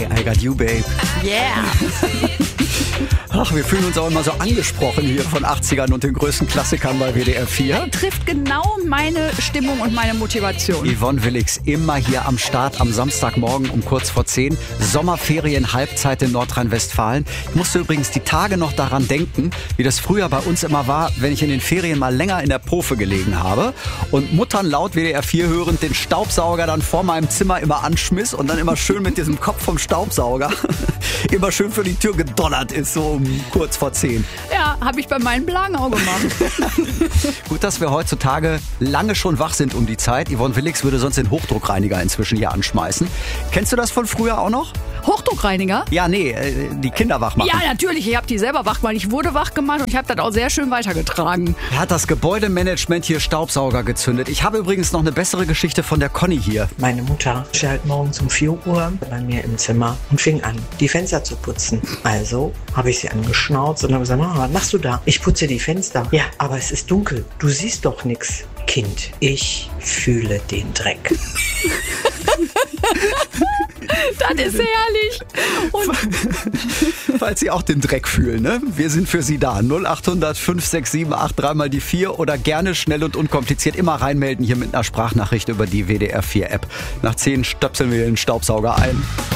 I Got You, Babe. Yeah. Ach, wir fühlen uns auch immer so angesprochen hier von 80ern und den größten Klassikern bei WDR 4. Trifft genau meine Stimmung und meine Motivation. Yvonne Willix immer hier am Start am Samstagmorgen um kurz vor 10. Sommerferien, Halbzeit in Nordrhein-Westfalen. Ich musste übrigens die Tage noch daran denken, wie das früher bei uns immer war, wenn ich in den Ferien mal länger in der Pofe gelegen habe und Muttern laut WDR 4 hörend den Staubsauger dann vor meinem Zimmer immer anschmiss und dann immer schön mit diesem Kopf vom Staubsauger immer schön für die Tür gedonnert ist, so um kurz vor 10. Ja, habe ich bei meinen Blagen auch gemacht. Gut, dass wir heutzutage lange schon wach sind um die Zeit. Yvonne Willix würde sonst den Hochdruckreiniger inzwischen hier anschmeißen. Kennst du das von früher auch noch? Hochdruckreiniger? Ja, nee, die Kinder wach machen. Ja, natürlich. Ich habe die selber wach gemacht. Ich wurde wach gemacht und ich habe das auch sehr schön weitergetragen. Er hat das Gebäudemanagement hier Staubsauger gezündet. Ich habe übrigens noch eine bessere Geschichte von der Conny hier. Meine Mutter stand morgens um 4 Uhr bei mir im Zimmer und fing an, die Fenster zu putzen. Also habe ich sie angeschnauzt und habe gesagt, Mama, was machst du da? Ich putze die Fenster. Ja, aber es ist dunkel. Du siehst doch nichts. Kind, ich fühle den Dreck. Das ist herrlich. Und Falls Sie auch den Dreck fühlen, ne? Wir sind für Sie da. 0800 567 83 mal die 4 oder gerne schnell und unkompliziert immer reinmelden hier mit einer Sprachnachricht über die WDR 4 App. Nach 10 stöpseln wir den Staubsauger ein.